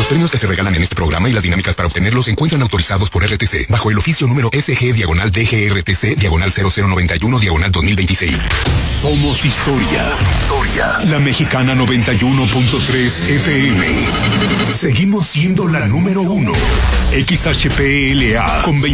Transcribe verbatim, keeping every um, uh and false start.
premios que se regalan en este programa y las dinámicas para obtenerlos se encuentran autorizados por R T C bajo el oficio número S G diagonal D G R T C diagonal cero cero noventa y uno diagonal dos mil veintiséis. Somos historia. Historia. La Mexicana noventa y uno punto tres F M. Seguimos siendo la número uno. X H P L A con